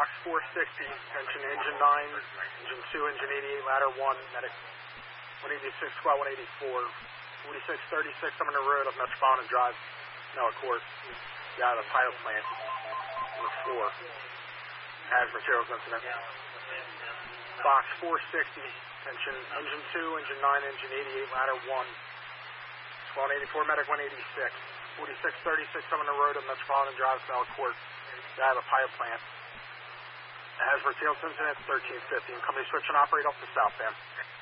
Box 460, attention engine 9, engine 2, engine 88, ladder 1, medic 186, squad 184, 4636, I'm on the road of Metropolitan Drive, no, of course, out of the pilot plant, number 4, has materials incident. Box 460, attention engine 2, engine 9, engine 88, ladder 1, squad 184, medic 186, 4636, I'm on the road of Metropolitan Drive, Bell Court, out of the pilot plant. Has materials incident 1350, and company switch and operate off the southbound.